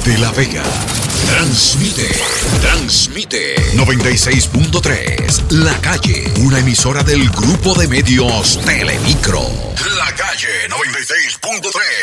de La Vega. Transmite 96.3 La Calle, una emisora del grupo de medios Telemicro. La Calle 96.3.